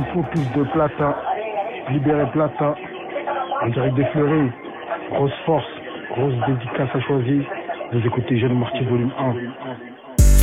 Focus de Plata, Libéré Plata, en direct des Fleuris, grosse force, grosse dédicace à choisir. Vous écoutez Jeune Marty volume 1.